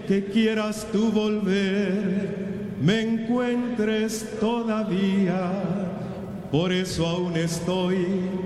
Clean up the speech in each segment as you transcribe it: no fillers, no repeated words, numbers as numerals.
que quieras tú volver, me encuentres todavía, por eso aún estoy.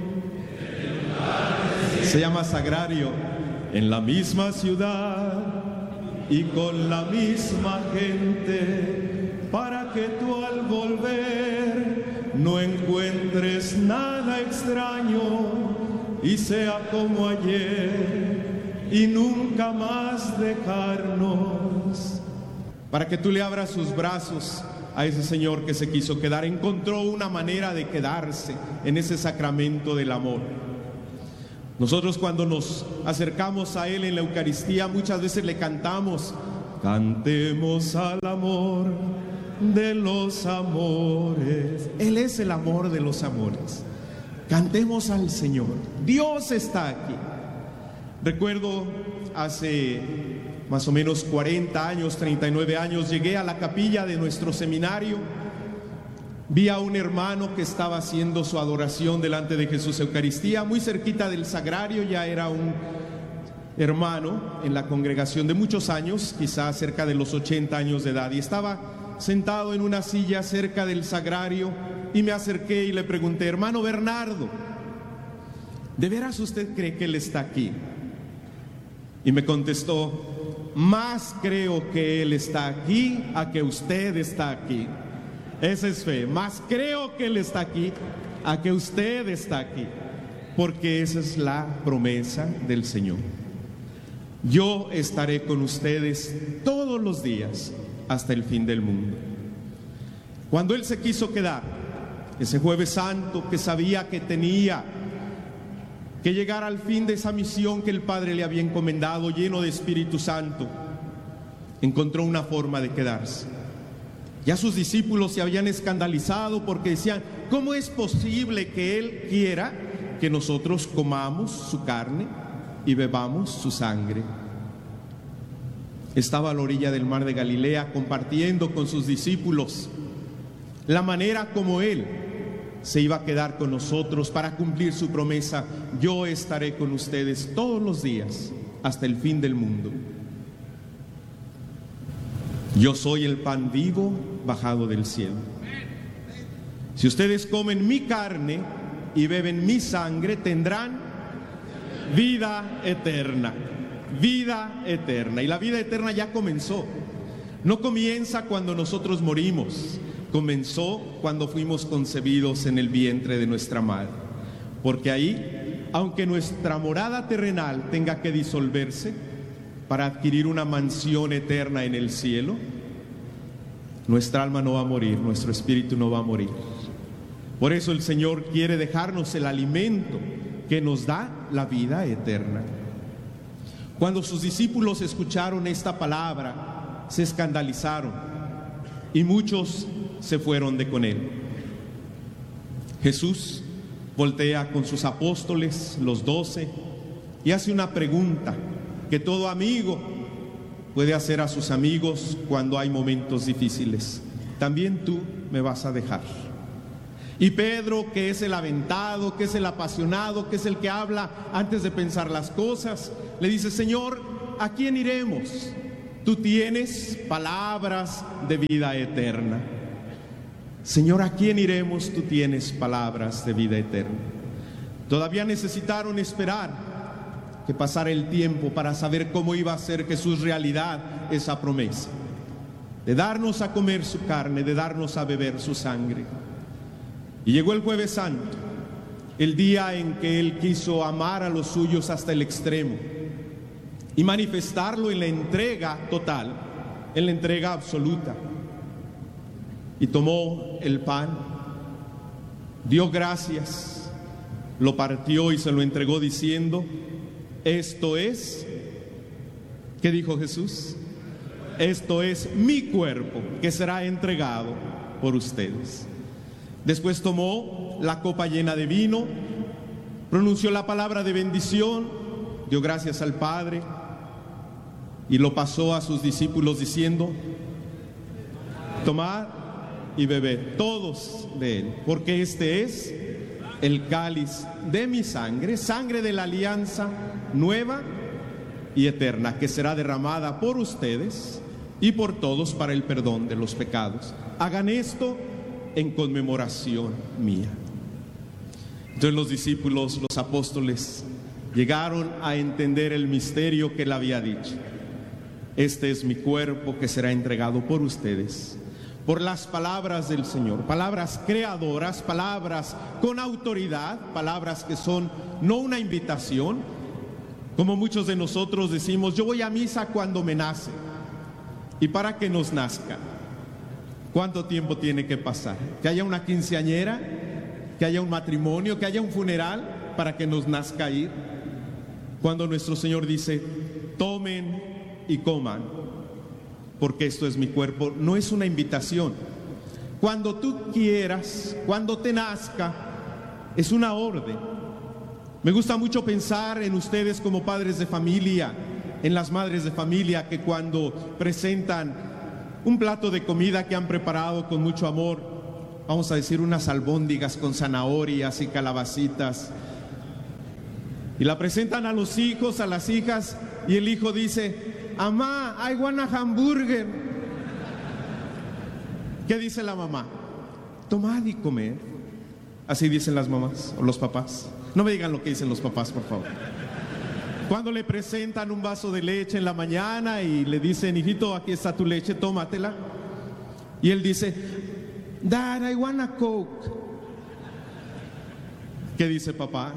Se llama Sagrario, en la misma ciudad y con la misma gente, para que tú al volver no encuentres nada extraño y sea como ayer y nunca más dejarnos. Para que tú le abras sus brazos a ese Señor que se quiso quedar, encontró una manera de quedarse en ese sacramento del amor. Nosotros cuando nos acercamos a Él en la Eucaristía muchas veces le cantamos: cantemos al amor de los amores. Él es el amor de los amores. Cantemos al Señor. Dios está aquí. Recuerdo hace más o menos 40 años, 39 años, llegué a la capilla de nuestro seminario. Vi a un hermano que estaba haciendo su adoración delante de Jesús Eucaristía, muy cerquita del sagrario. Ya era un hermano en la congregación de muchos años, quizás cerca de los 80 años de edad, y estaba sentado en una silla cerca del sagrario, y me acerqué y le pregunté: hermano Bernardo, ¿de veras usted cree que Él está aquí? Y me contestó: más creo que Él está aquí a que usted está aquí. Esa es fe. Más creo que Él está aquí a que usted está aquí, porque esa es la promesa del Señor. Yo estaré con ustedes todos los días hasta el fin del mundo. Cuando Él se quiso quedar, ese Jueves Santo, que sabía que tenía que llegar al fin de esa misión que el Padre le había encomendado, lleno de Espíritu Santo, encontró una forma de quedarse. Ya sus discípulos se habían escandalizado porque decían: ¿cómo es posible que Él quiera que nosotros comamos su carne y bebamos su sangre? Estaba a la orilla del mar de Galilea compartiendo con sus discípulos la manera como Él se iba a quedar con nosotros para cumplir su promesa: yo estaré con ustedes todos los días hasta el fin del mundo. Yo soy el pan vivo bajado del cielo. Si ustedes comen mi carne y beben mi sangre, tendrán vida eterna. Vida eterna. Y la vida eterna ya comenzó. No comienza cuando nosotros morimos. Comenzó cuando fuimos concebidos en el vientre de nuestra madre. Porque ahí, aunque nuestra morada terrenal tenga que disolverse para adquirir una mansión eterna en el cielo, nuestra alma no va a morir, nuestro espíritu no va a morir. Por eso el Señor quiere dejarnos el alimento que nos da la vida eterna. Cuando sus discípulos escucharon esta palabra, se escandalizaron y muchos se fueron de con Él. Jesús voltea con sus apóstoles, los 12, y hace una pregunta que todo amigo puede hacer a sus amigos cuando hay momentos difíciles: ¿también tú me vas a dejar? Y Pedro, que es el aventado, que es el apasionado, que es el que habla antes de pensar las cosas, le dice: Señor, ¿a quién iremos? Tú tienes palabras de vida eterna. Señor, ¿a quién iremos? Tú tienes palabras de vida eterna. Todavía necesitaron esperar que pasara el tiempo para saber cómo iba a ser Jesús realidad esa promesa de darnos a comer su carne, de darnos a beber su sangre. Y llegó el Jueves Santo, el día en que Él quiso amar a los suyos hasta el extremo y manifestarlo en la entrega total, en la entrega absoluta. Y tomó el pan, dio gracias, lo partió y se lo entregó diciendo: esto es, ¿qué dijo Jesús? Esto es mi cuerpo que será entregado por ustedes. Después tomó la copa llena de vino, pronunció la palabra de bendición, dio gracias al Padre y lo pasó a sus discípulos diciendo: tomad y bebed todos de él, porque este es el cáliz de mi sangre, sangre de la alianza nueva, y eterna que será derramada por ustedes y por todos para el perdón de los pecados. Hagan esto en conmemoración mía. Entonces los discípulos, los apóstoles, llegaron a entender el misterio que él había dicho. Este es mi cuerpo que será entregado por ustedes. Por las palabras del Señor, palabras creadoras, palabras con autoridad, palabras que son no una invitación, como muchos de nosotros decimos, yo voy a misa cuando me nace. ¿Y para que nos nazca? ¿Cuánto tiempo tiene que pasar? ¿Que haya una quinceañera? ¿Que haya un matrimonio? ¿Que haya un funeral para que nos nazca ir? Cuando nuestro Señor dice, tomen y coman, porque esto es mi cuerpo, no es una invitación. Cuando tú quieras, cuando te nazca, es una orden. Me gusta mucho pensar en ustedes como padres de familia, en las madres de familia que cuando presentan un plato de comida que han preparado con mucho amor, vamos a decir unas albóndigas con zanahorias y calabacitas, y la presentan a los hijos, a las hijas, y el hijo dice, mamá, I want a hamburger. ¿Qué dice la mamá? Tomad y comed. Así dicen las mamás o los papás. No me digan lo que dicen los papás, por favor. Cuando le presentan un vaso de leche en la mañana y le dicen, hijito, aquí está tu leche, tómatela. Y él dice, Dad, I want a Coke. ¿Qué dice papá?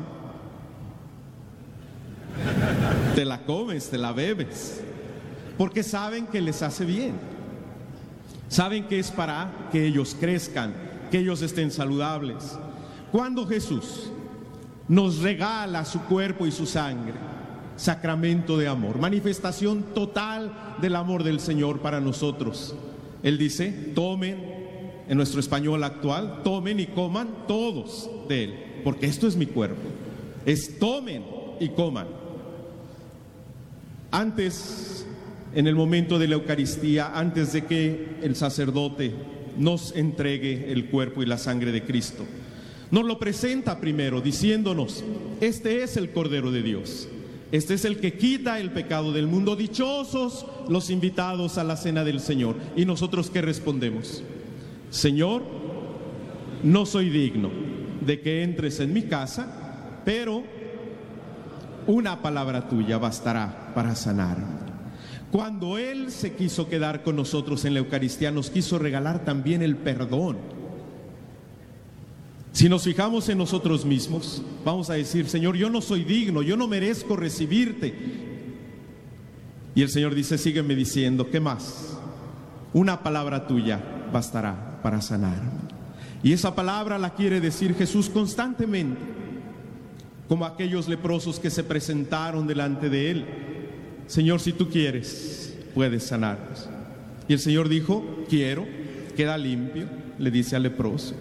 Te la comes, te la bebes. Porque saben que les hace bien. Saben que es para que ellos crezcan, que ellos estén saludables. Cuando Jesús nos regala su cuerpo y su sangre, sacramento de amor, manifestación total del amor del Señor para nosotros, Él dice, tomen, en nuestro español actual, tomen y coman todos de Él, porque esto es mi cuerpo. Es tomen y coman. Antes, en el momento de la Eucaristía, antes de que el sacerdote nos entregue el cuerpo y la sangre de Cristo, nos lo presenta primero diciéndonos, este es el Cordero de Dios, este es el que quita el pecado del mundo, dichosos los invitados a la cena del Señor. ¿Y nosotros qué respondemos? Señor, no soy digno de que entres en mi casa, pero una palabra tuya bastará para sanarme. Cuando Él se quiso quedar con nosotros en la Eucaristía, nos quiso regalar también el perdón. Si nos fijamos en nosotros mismos, vamos a decir, Señor, yo no soy digno, yo no merezco recibirte. Y el Señor dice, sígueme diciendo, ¿qué más? Una palabra tuya bastará para sanarme. Y esa palabra la quiere decir Jesús constantemente, como aquellos leprosos que se presentaron delante de Él. Señor, si tú quieres, puedes sanarnos. Y el Señor dijo, quiero, queda limpio, le dice al leproso.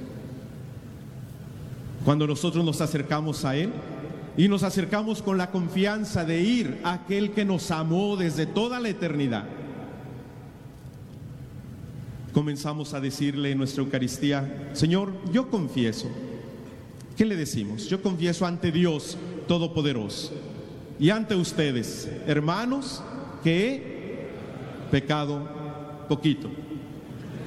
Cuando nosotros nos acercamos a Él y nos acercamos con la confianza de ir a aquel que nos amó desde toda la eternidad, comenzamos a decirle en nuestra Eucaristía, Señor, yo confieso. ¿Qué le decimos? Yo confieso ante Dios Todopoderoso y ante ustedes, hermanos, que he pecado poquito.